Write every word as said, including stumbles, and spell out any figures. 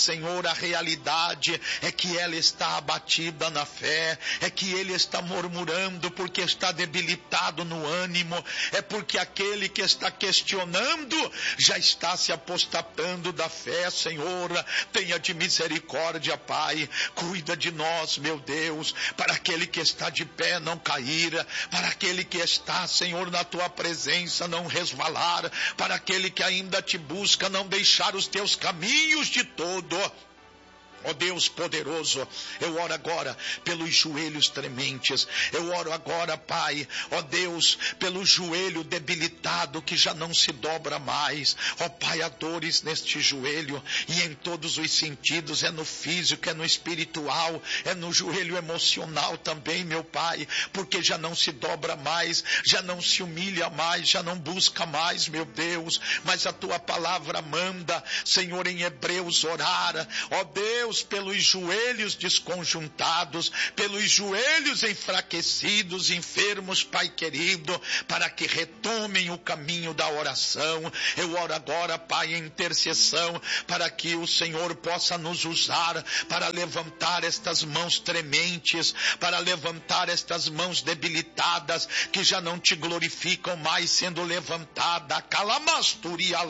Senhor, a realidade é que ela está abatida na fé, é que ele está murmurando porque está debilitado no ânimo, é porque aquele que está questionando já está se apostatando da fé. Senhor, tenha de misericórdia, Pai, cuida de nós, meu Deus, para aquele que está de pé não cair, para aquele que está, Senhor, na tua presença não resvalar, para aquele que ainda te busca não deixar os teus caminhos de todo. Ó oh Deus poderoso, eu oro agora pelos joelhos trementes, eu oro agora, Pai, ó oh Deus, pelo joelho debilitado que já não se dobra mais. Ó oh Pai, há dores neste joelho e em todos os sentidos, é no físico, é no espiritual, é no joelho emocional também, meu Pai, porque já não se dobra mais, já não se humilha mais, já não busca mais, meu Deus, mas a tua palavra manda, Senhor, em Hebreus orar, ó oh Deus, pelos joelhos desconjuntados, pelos joelhos enfraquecidos, enfermos, Pai querido, para que retomem o caminho da oração. Eu oro agora, Pai, em intercessão, para que o Senhor possa nos usar para levantar estas mãos trementes, para levantar estas mãos debilitadas, que já não te glorificam mais, sendo levantada. Calamasturia